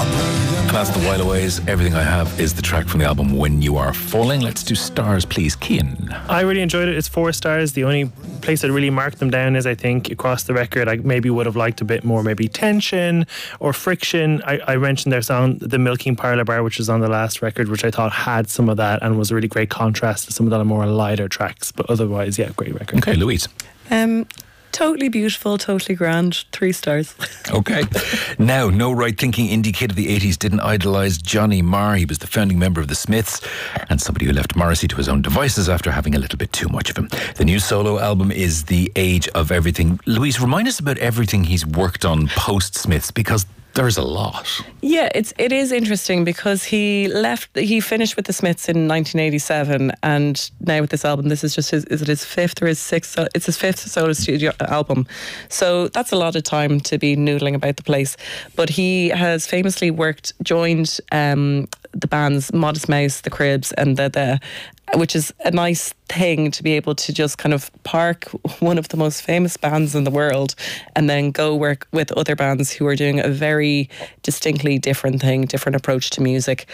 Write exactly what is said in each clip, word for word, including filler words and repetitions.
And as the while aways, Everything I Have is the track from the album When You Are Falling. Let's do stars, please. Cian. I really enjoyed it. It's four stars. The only place that really marked them down is, I think, across the record, I maybe would have liked a bit more, maybe tension or friction. I, I mentioned their song, The Milking Parlour Bar, which was on the last record, which I thought had some of that and was a really great contrast to some of the more lighter tracks. But otherwise, yeah, great record. Okay, Louise. Um... Totally beautiful, totally grand. Three stars. Okay. Now, no right-thinking indie kid of the eighties didn't idolise Johnny Marr. He was the founding member of the Smiths and somebody who left Morrissey to his own devices after having a little bit too much of him. The new solo album is The Age of Everything. Louise, remind us about everything he's worked on post-Smiths, because there's a lot. Yeah, it's it is interesting because he left. He finished with the Smiths in nineteen eighty-seven, and now with this album, this is just his. Is it his fifth or his sixth? It's his fifth solo studio album. So that's a lot of time to be noodling about the place. But he has famously worked, joined um, the bands Modest Mouse, The Cribs, and the the. Which is a nice thing to be able to just kind of park one of the most famous bands in the world and then go work with other bands who are doing a very distinctly different thing, different approach to music.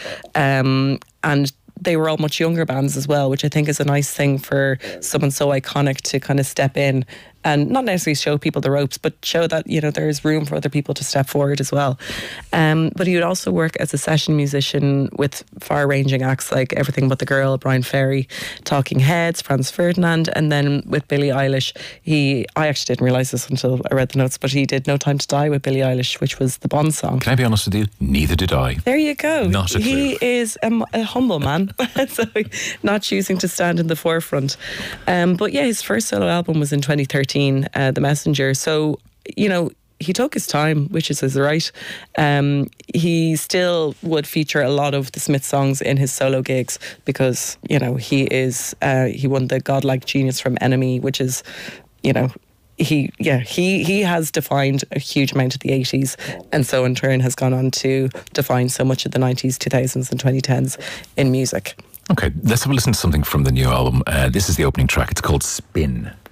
Um, and they were all much younger bands as well, which I think is a nice thing for someone so iconic to kind of step in and not necessarily show people the ropes, but show that, you know, there's room for other people to step forward as well. Um, but he would also work as a session musician with far-ranging acts like Everything But the Girl, Brian Ferry, Talking Heads, Franz Ferdinand, and then with Billie Eilish, he, I actually didn't realise this until I read the notes, but he did No Time to Die with Billie Eilish, which was the Bond song. Can I be honest with you? Neither did I. There you go. Not a clue. He is a, a humble man, so not choosing to stand in the forefront. Um, but yeah, his first solo album was in twenty thirteen. Uh, The Messenger. So, you know, he took his time, which is his right. Um, he still would feature a lot of the Smith songs in his solo gigs because, you know, he is, uh, he won the Godlike Genius from Enemy, which is, you know, he, yeah, he, he has defined a huge amount of the eighties and so in turn has gone on to define so much of the nineties, two thousands and twenty tens in music. Okay, let's have a listen to something from the new album. Uh, this is the opening track. It's called Spin.